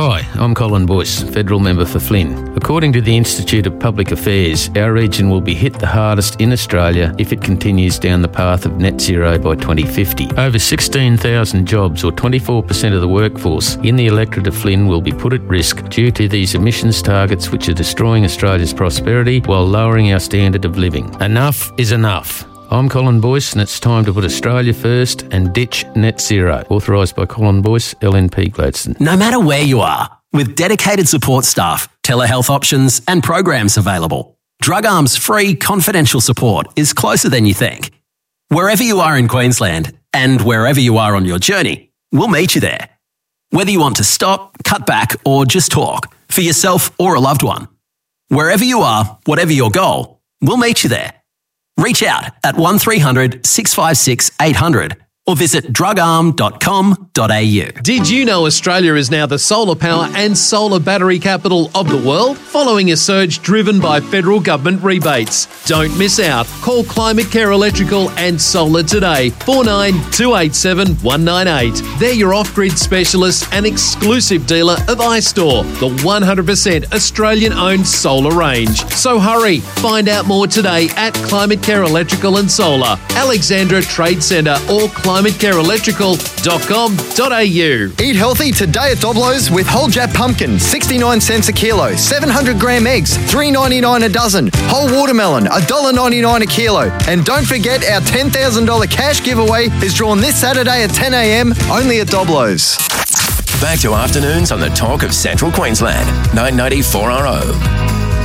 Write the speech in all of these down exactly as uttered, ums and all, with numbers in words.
Hi, I'm Colin Boyce, Federal Member for Flynn. According to the Institute of Public Affairs, our region will be hit the hardest in Australia if it continues down the path of net zero by twenty fifty. Over sixteen thousand jobs, or twenty-four percent of the workforce in the electorate of Flynn, will be put at risk due to these emissions targets which are destroying Australia's prosperity while lowering our standard of living. Enough is enough. I'm Colin Boyce, and it's time to put Australia first and ditch net zero. Authorised by Colin Boyce, L N P Gladstone. No matter where you are, with dedicated support staff, telehealth options and programs available, Drug Arm's free confidential support is closer than you think. Wherever you are in Queensland and wherever you are on your journey, we'll meet you there. Whether you want to stop, cut back or just talk, for yourself or a loved one. Wherever you are, whatever your goal, we'll meet you there. Reach out at one three hundred six five six eight hundred or visit drug arm dot com dot a u. Did you know Australia is now the solar power and solar battery capital of the world, following a surge driven by federal government rebates? Don't miss out. Call Climate Care Electrical and Solar today, four nine two eight seven one nine eight. They're your off-grid specialist and exclusive dealer of iStore, the one hundred percent Australian-owned solar range. So hurry, find out more today at Climate Care Electrical and Solar, Alexandra Trade Centre or climate care electrical dot com dot a u. Eat healthy today at Doblo's with whole Jap pumpkin, sixty-nine cents a kilo, seven hundred gram eggs, three ninety-nine a dozen, whole watermelon, one dollar ninety-nine a kilo. And don't forget our ten thousand dollars cash giveaway is drawn this Saturday at ten a m only at Doblo's. Back to afternoons on the Talk of Central Queensland, nine ninety four R O.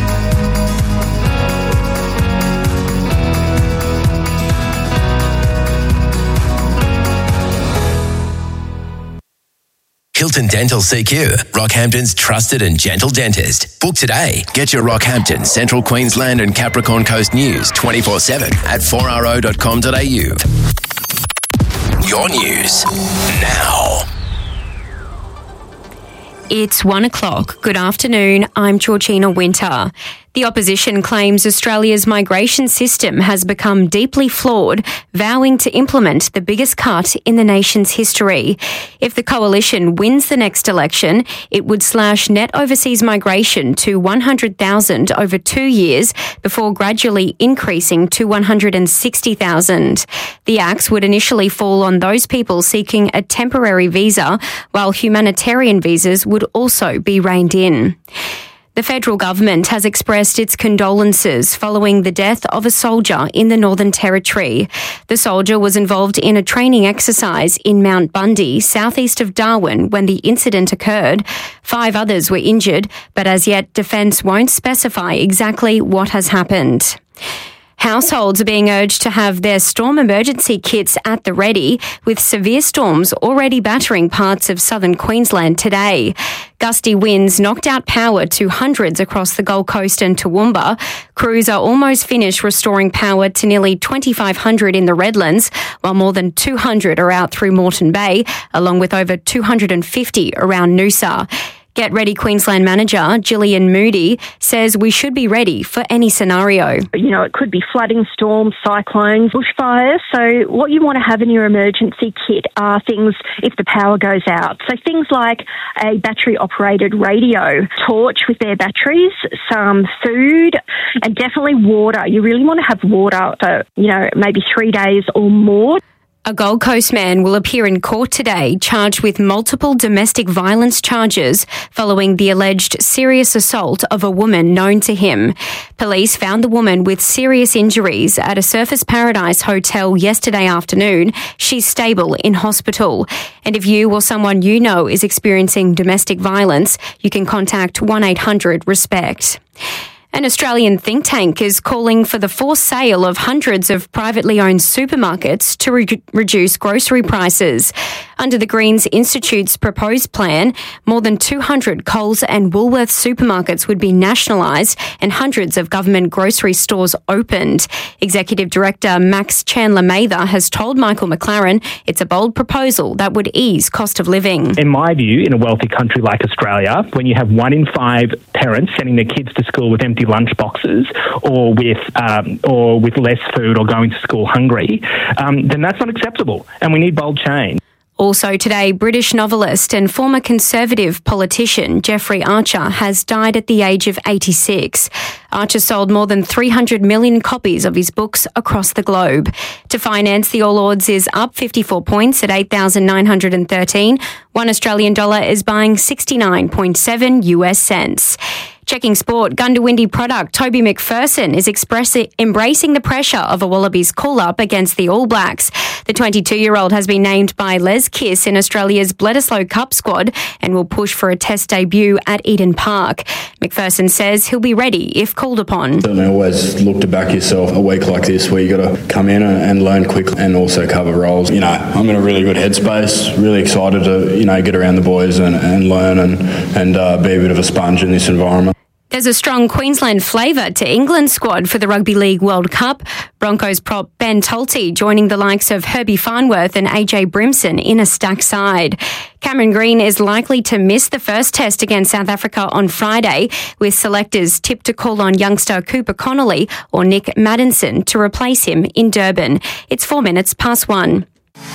Hilton Dental C Q, Rockhampton's trusted and gentle dentist. Book today. Get your Rockhampton, Central Queensland and Capricorn Coast news twenty-four seven at four r o dot com dot a u. Your news now. It's one o'clock. Good afternoon. I'm Georgina Winter. The opposition claims Australia's migration system has become deeply flawed, vowing to implement the biggest cut in the nation's history. If the coalition wins the next election, it would slash net overseas migration to one hundred thousand over two years before gradually increasing to one hundred sixty thousand. The axe would initially fall on those people seeking a temporary visa, while humanitarian visas would also be reined in. The federal government has expressed its condolences following the death of a soldier in the Northern Territory. The soldier was involved in a training exercise in Mount Bundy, southeast of Darwin, when the incident occurred. Five others were injured, but as yet, Defence won't specify exactly what has happened. Households are being urged to have their storm emergency kits at the ready, with severe storms already battering parts of southern Queensland today. Gusty winds knocked out power to hundreds across the Gold Coast and Toowoomba. Crews are almost finished restoring power to nearly twenty-five hundred in the Redlands, while more than two hundred are out through Moreton Bay, along with over two hundred fifty around Noosa. Get Ready Queensland manager Gillian Moody says we should be ready for any scenario. You know, it could be flooding, storms, cyclones, bushfires. So what you want to have in your emergency kit are things if the power goes out. So things like a battery-operated radio, torch with their batteries, some food, and definitely water. You really want to have water for, you know, maybe three days or more. A Gold Coast man will appear in court today charged with multiple domestic violence charges following the alleged serious assault of a woman known to him. Police found the woman with serious injuries at a Surfers Paradise hotel yesterday afternoon. She's stable in hospital. And if you or someone you know is experiencing domestic violence, you can contact one eight hundred RESPECT. An Australian think tank is calling for the forced sale of hundreds of privately owned supermarkets to re- reduce grocery prices. Under the Greens Institute's proposed plan, more than two hundred Coles and Woolworths supermarkets would be nationalised and hundreds of government grocery stores opened. Executive Director Max Chandler-Mather has told Michael McLaren it's a bold proposal that would ease cost of living. In my view, in a wealthy country like Australia, when you have one in five parents sending their kids to school with empty lunch boxes or with um, or with less food or going to school hungry, um, then that's not acceptable, and we need bold change. Also today, British novelist and former Conservative politician Jeffrey Archer has died at the age of eighty-six. Archer sold more than three hundred million copies of his books across the globe. To finance, the All Ords is up fifty-four points at eight thousand nine hundred thirteen. One Australian dollar is buying sixty-nine point seven U S cents. Checking sport, Gundawindi product Toby McPherson is expressi- embracing the pressure of a Wallabies call-up against the All Blacks. The twenty-two-year-old has been named by Les Kiss in Australia's Bledisloe Cup squad and will push for a test debut at Eden Park. McPherson says he'll be ready if called upon. Certainly always look to back yourself a week like this where you got to come in and learn quickly and also cover roles. You know, I'm in a really good headspace, really excited to, you know, get around the boys and, and learn and, and uh, be a bit of a sponge in this environment. There's a strong Queensland flavour to England's squad for the Rugby League World Cup. Broncos prop Ben Tolte joining the likes of Herbie Farnworth and A J Brimson in a stacked side. Cameron Green is likely to miss the first test against South Africa on Friday, with selectors tipped to call on youngster Cooper Connolly or Nick Maddinson to replace him in Durban. It's four minutes past one.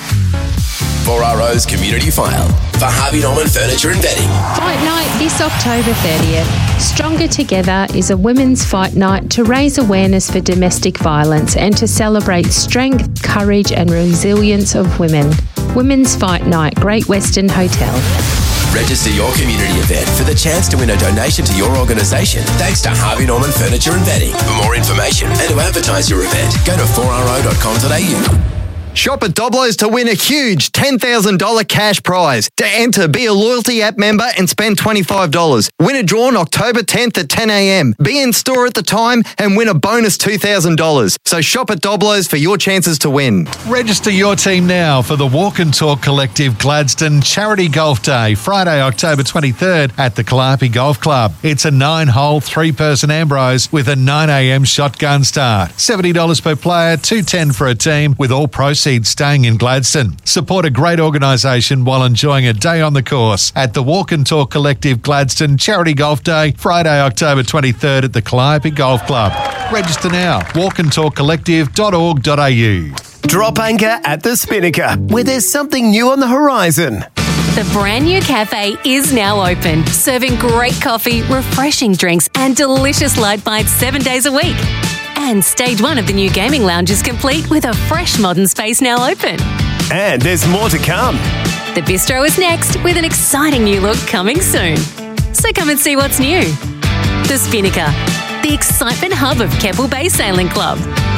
four R O's Community File for Harvey Norman Furniture and Bedding. Fight Night this October thirtieth. Stronger Together is a women's fight night to raise awareness for domestic violence and to celebrate strength, courage and resilience of women. Women's Fight Night, Great Western Hotel. Register your community event for the chance to win a donation to your organisation thanks to Harvey Norman Furniture and Bedding. For more information and to advertise your event, go to four r o dot com dot a u. Shop at Doblo's to win a huge ten thousand dollars cash prize. To enter, be a loyalty app member and spend twenty-five dollars. Win a draw on October tenth at ten a m. Be in store at the time and win a bonus two thousand dollars. So shop at Doblo's for your chances to win. Register your team now for the Walk and Talk Collective Gladstone Charity Golf Day, Friday, October twenty-third at the Calliope Golf Club. It's a nine-hole, three-person Ambrose with a nine a m shotgun start. seventy dollars per player, two hundred ten dollars for a team, with all proceeds staying in Gladstone. Support a great organisation while enjoying a day on the course at the Walk and Talk Collective Gladstone Charity Golf Day, Friday, October twenty-third at the Calliope Golf Club. Register now, walk and talk collective dot org dot a u. Drop anchor at the Spinnaker, where there's something new on the horizon. The brand new cafe is now open, serving great coffee, refreshing drinks and delicious light bites seven days a week. And stage one of the new gaming lounge is complete with a fresh modern space now open. And there's more to come. The bistro is next with an exciting new look coming soon. So come and see what's new. The Spinnaker, the excitement hub of Keppel Bay Sailing Club.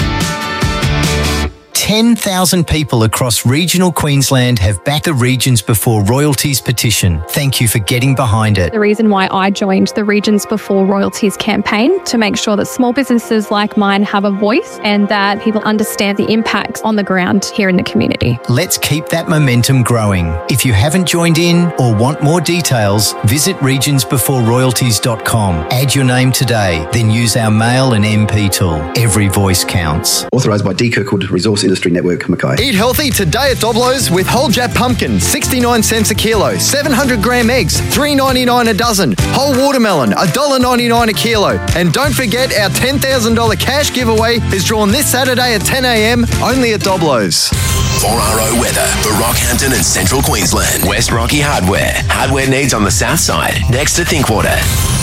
ten thousand people across regional Queensland have backed the Regions Before Royalties petition. Thank you for getting behind it. The reason why I joined the Regions Before Royalties campaign, to make sure that small businesses like mine have a voice and that people understand the impact on the ground here in the community. Let's keep that momentum growing. If you haven't joined in or want more details, visit regions before royalties dot com. Add your name today, then use our mail and M P tool. Every voice counts. Authorised by D. Kirkwood Resource Industry Network, Mackay. Eat healthy today at Doblo's with whole Jap pumpkin, sixty-nine cents a kilo. seven hundred gram eggs, three ninety-nine a dozen. Whole watermelon, one dollar ninety-nine a kilo. And don't forget, our ten thousand dollars cash giveaway is drawn this Saturday at ten a m only at Doblo's. four R O weather for Rockhampton and Central Queensland. West Rocky Hardware. Hardware needs on the south side, next to Thinkwater.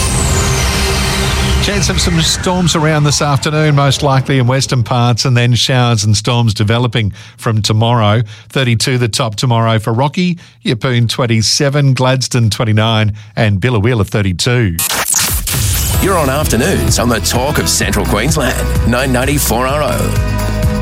Chance of some storms around this afternoon, most likely in western parts, and then showers and storms developing from tomorrow. thirty-two the top tomorrow for Rocky, Yeppoon twenty-seven, Gladstone twenty-nine, and Billawheeler thirty-two. You're on afternoons on the talk of Central Queensland, nine ninety four R O.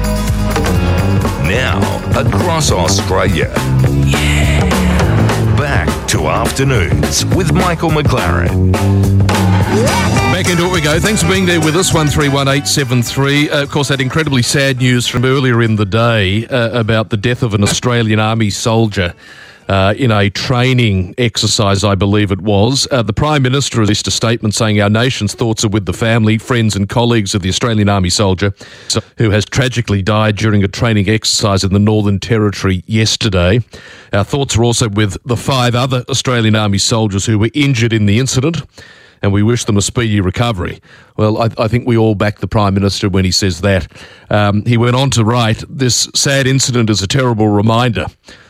Now, across Australia. Yeah. Back to afternoons with Michael McLaren. Back into it we go. Thanks for being there with us, one three one eight seven three. Uh, of course, that incredibly sad news from earlier in the day uh, about the death of an Australian Army soldier uh, in a training exercise, I believe it was. Uh, the Prime Minister released a statement saying our nation's thoughts are with the family, friends and colleagues of the Australian Army soldier who has tragically died during a training exercise in the Northern Territory yesterday. Our thoughts are also with the five other Australian Army soldiers who were injured in the incident, and we wish them a speedy recovery. Well, I, I think we all back the Prime Minister when he says that. Um, he went on to write, this sad incident is a terrible reminder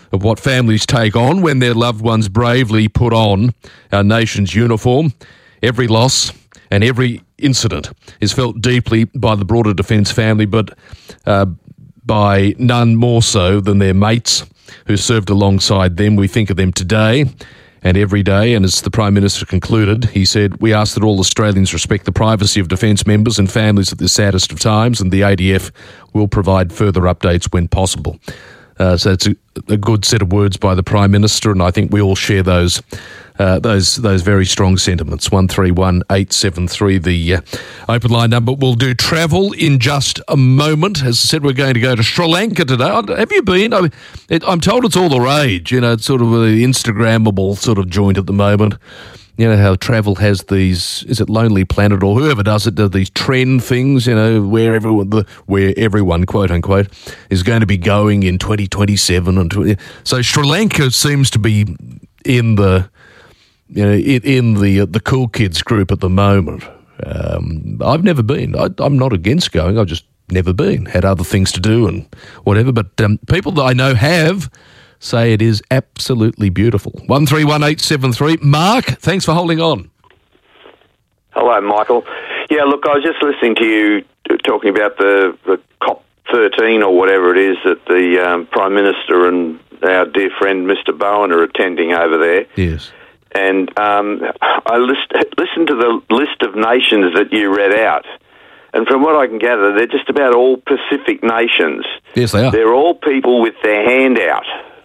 of what families take on when their loved ones bravely put on our nation's uniform. Every loss and every incident is felt deeply by the broader Defence family, but uh, by none more so than their mates who served alongside them. We think of them today and every day, and as the Prime Minister concluded, he said, we ask that all Australians respect the privacy of Defence members and families at the saddest of times, and the A D F will provide further updates when possible. Uh, so it's a, a good set of words by the Prime Minister, and I think we all share those uh, those those very strong sentiments. one three one eight seven three, the uh, open line number. We'll do travel in just a moment. As I said, we're going to go to Sri Lanka today. Have you been? I mean, it, I'm told it's all the rage. You know, it's sort of an Instagrammable sort of joint at the moment. You know how travel has these, is it Lonely Planet or whoever does it, does these trend things, you know, where everyone, the, where everyone, quote unquote, is going to be going in twenty twenty-seven. And twenty So Sri Lanka seems to be in the, you know, in, in the the cool kids group at the moment. Um, I've never been. I, I'm not against going. I've just never been. Had other things to do and whatever. But um, people that I know have say it is absolutely beautiful. one three one eight seven three. Mark, thanks for holding on. Hello, Michael. Yeah, look, I was just listening to you talking about the, the COP thirteen or whatever it is that the um, Prime Minister and our dear friend Mister Bowen are attending over there. Yes. And um, I list, listened to the list of nations that you read out. And from what I can gather, they're just about all Pacific nations. Yes, they are. They're all people with their hand out.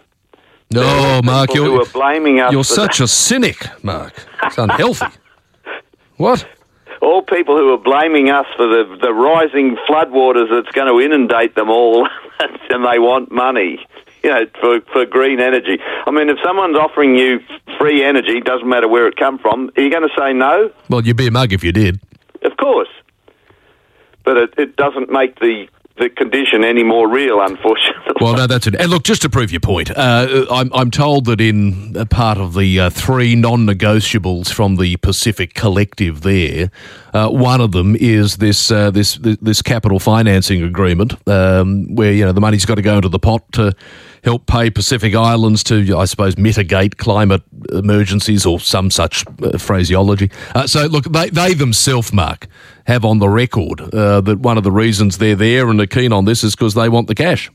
No, Mark, you're, who are blaming us you're for such that. a cynic, Mark. It's unhealthy. What? All people who are blaming us for the, the rising floodwaters that's going to inundate them all, and they want money, you know, for, for green energy. I mean, if someone's offering you free energy, doesn't matter where it come from, are you going to say no? Well, you'd be a mug if you did. Of course. But it, it doesn't make the... the condition any more real, unfortunately. Well, no, that's it. And look, just to prove your point, uh, I'm, I'm told that in a part of the uh, three non-negotiables from the Pacific Collective there, uh, one of them is this uh, this this capital financing agreement, um, where you know the money's got to go into the pot to help pay Pacific Islands to, I suppose, mitigate climate emergencies or some such uh, phraseology. Uh, so, look, they, they themselves, Mark, have on the record uh, that one of the reasons they're there and are keen on this is because they want the cash.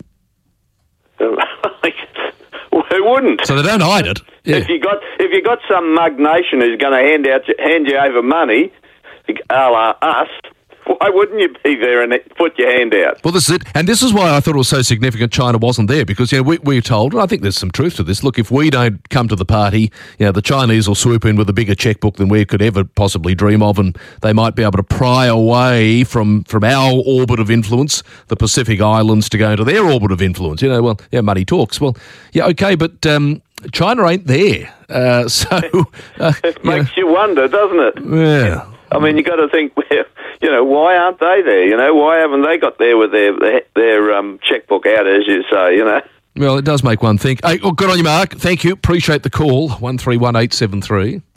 Who wouldn't? So they don't hide it. Yeah. If you got if you got some mug nation who's going to hand out hand you over money, a la us, why wouldn't you be there and put your hand out? Well, this is it. And this is why I thought it was so significant China wasn't there, because, you know, we, we're told, and I think there's some truth to this, look, if we don't come to the party, you know, the Chinese will swoop in with a bigger checkbook than we could ever possibly dream of, and they might be able to pry away from, from our orbit of influence, the Pacific Islands, to go into their orbit of influence. You know, well, yeah, money talks. Well, yeah, okay, but um, China ain't there. Uh, so... Uh, it makes you, know, you wonder, doesn't it? Yeah. I mean, you got to think, you know, why aren't they there? You know, why haven't they got there with their their, their um, checkbook out, as you say? You know. Well, it does make one think. Hey, well, good on you, Mark. Thank you. Appreciate the call. One three one eight seven three.